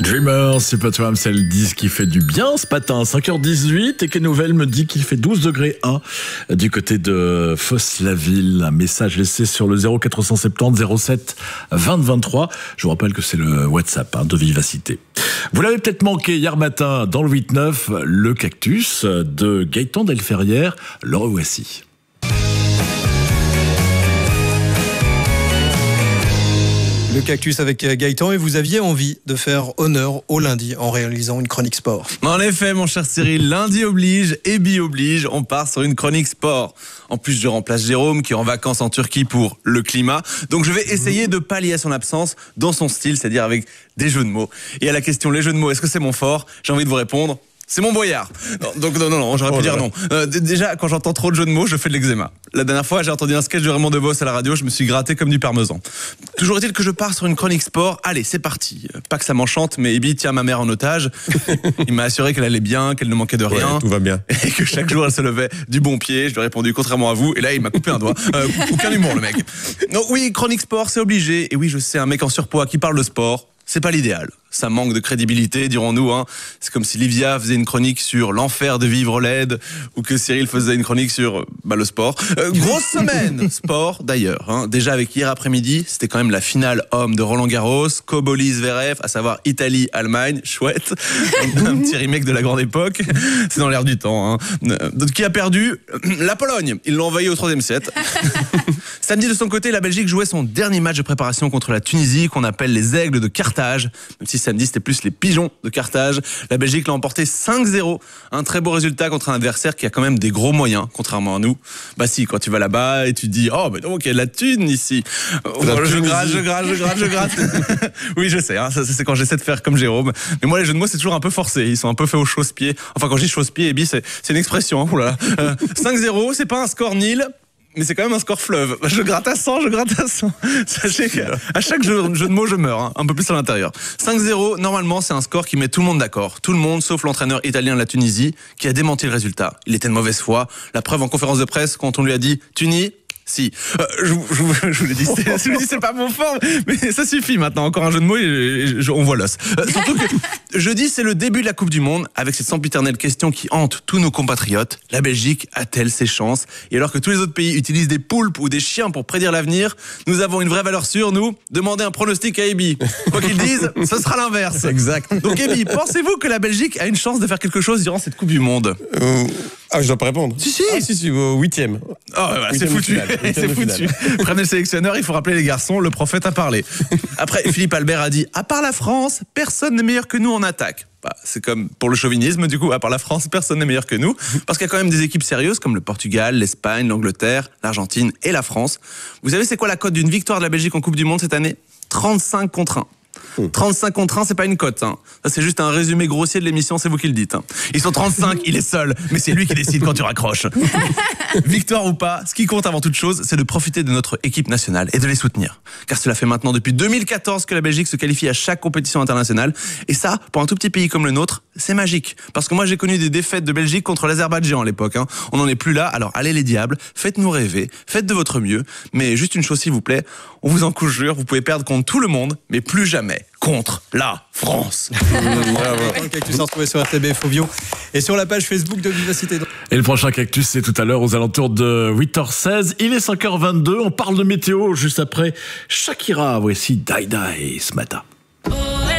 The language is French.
Dreamers, c'est pas toi, c'est le disque qui fait du bien ce matin, 5h18, et que Nouvelle me dit qu'il fait 12 degrés 1 du côté de Fosse-la-Ville. Un message laissé sur le 0470 07 20 23. Je vous rappelle que c'est le WhatsApp de Vivacité. Vous l'avez peut-être manqué hier matin dans le 8-9, le cactus de Gaëtan Delferrière. Le revoici. Le cactus avec Gaëtan, et vous aviez envie de faire honneur au lundi en réalisant une chronique sport. En effet, mon cher Cyril, lundi oblige et bi oblige, on part sur une chronique sport. En plus, je remplace Jérôme qui est en vacances en Turquie pour le climat. Donc je vais essayer de pallier à son absence dans son style, c'est-à-dire avec des jeux de mots. Et à la question, les jeux de mots, est-ce que c'est mon fort ? J'ai envie de vous répondre. C'est mon boyard. Donc non, j'aurais pu dire non. Déjà, quand j'entends trop de jeux de mots, je fais de l'eczéma. La dernière fois, j'ai entendu un sketch de Raymond Devos à la radio, je me suis gratté comme du parmesan. Toujours est-il que je pars sur une chronique sport. Allez, c'est parti. Pas que ça m'enchante, mais Ebi tient ma mère en otage. Il m'a assuré qu'elle allait bien, qu'elle ne manquait de rien. Ouais, tout va bien. Et que chaque jour, elle se levait du bon pied. Je lui ai répondu contrairement à vous. Et là, il m'a coupé un doigt. Aucun humour, le mec. Donc oui, chronique sport, c'est obligé. Et oui, je sais, un mec en surpoids qui parle de sport, c'est pas l'idéal. Ça manque de crédibilité, dirons-nous. C'est comme si Livia faisait une chronique sur l'enfer de vivre laide, ou que Cyril faisait une chronique sur le sport. Grosse semaine sport, d'ailleurs. Déjà avec hier après-midi, c'était quand même la finale homme de Roland-Garros, Koboli-Zverev, à savoir Italie-Allemagne, chouette. Un petit remake de la grande époque. C'est dans l'air du temps. Donc, qui a perdu ? La Pologne. Ils l'ont envahi au 3e set. Samedi, de son côté, la Belgique jouait son dernier match de préparation contre la Tunisie, qu'on appelle les Aigles de Carthage. Même si samedi, c'était plus les Pigeons de Carthage. La Belgique l'a emporté 5-0. Un très beau résultat contre un adversaire qui a quand même des gros moyens, contrairement à nous. Bah si, quand tu vas là-bas et tu te dis, oh, mais donc il y a de la thune ici. Je gratte. Oui, je sais, ça, c'est quand j'essaie de faire comme Jérôme. Mais moi, les jeux de mots, c'est toujours un peu forcé. Ils sont un peu faits au chausse-pied. Enfin, quand je dis chausse-pied, Ebi, c'est une expression. 5-0, c'est pas un score nil. Mais c'est quand même un score fleuve. Je gratte à 100. Sachez qu'à chaque jeu de mots, je meurs, un peu plus à l'intérieur. 5-0, normalement, c'est un score qui met tout le monde d'accord. Tout le monde, sauf l'entraîneur italien de la Tunisie, qui a démenti le résultat. Il était de mauvaise foi. La preuve en conférence de presse, quand on lui a dit « Tunis », si, je vous l'ai dit, c'est pas mon fort, mais ça suffit maintenant. Encore un jeu de mots et on voit l'os. Surtout que jeudi, c'est le début de la Coupe du Monde, avec cette sempiternelle question qui hante tous nos compatriotes. La Belgique a-t-elle ses chances ? Et alors que tous les autres pays utilisent des poulpes ou des chiens pour prédire l'avenir, nous avons une vraie valeur sûre, nous. Demandez un pronostic à Ebi. Quoi qu'ils disent, ce sera l'inverse. Exact. Donc Ebi, pensez-vous que la Belgique a une chance de faire quelque chose durant cette Coupe du Monde ? Je dois pas répondre. Si. Si, au 8e. Oh, voilà, c'est foutu. C'est foutu. Prenez le sélectionneur, il faut rappeler les garçons, le prophète a parlé. Après, Philippe Albert a dit, à part la France, personne n'est meilleur que nous en attaque. C'est comme pour le chauvinisme, du coup, à part la France, personne n'est meilleur que nous. Parce qu'il y a quand même des équipes sérieuses comme le Portugal, l'Espagne, l'Angleterre, l'Argentine et la France. Vous savez, c'est quoi la cote d'une victoire de la Belgique en Coupe du Monde cette année ? 35-1. 35-1, c'est pas une cote. Ça, c'est juste un résumé grossier de l'émission, c'est vous qui le dites. Ils sont 35, il est seul, mais c'est lui qui décide quand tu raccroches. Victoire ou pas, ce qui compte avant toute chose, c'est de profiter de notre équipe nationale et de les soutenir. Car cela fait maintenant depuis 2014 que la Belgique se qualifie à chaque compétition internationale. Et ça, pour un tout petit pays comme le nôtre, c'est magique. Parce que moi, j'ai connu des défaites de Belgique contre l'Azerbaïdjan à l'époque. On n'en est plus là, alors allez les diables, faites-nous rêver, faites de votre mieux. Mais juste une chose s'il vous plaît, on vous en conjure, vous pouvez perdre contre tout le monde, mais plus jamais contre la France. Le cactus a retrouvé sur RTB Fovio et sur la page Facebook de Vivacité. Et le prochain cactus, c'est tout à l'heure aux alentours de 8h16. Il est 5h22. On parle de météo juste après Shakira. Voici Die Die ce matin.